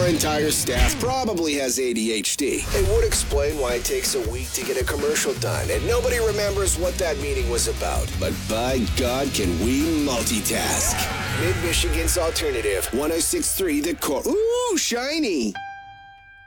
Our entire staff probably has ADHD. It would explain why it takes a week to get a commercial done, and nobody remembers what that meeting was about. But by God, can we multitask. Mid-Michigan's Alternative, 106.3 The Core. Ooh, shiny.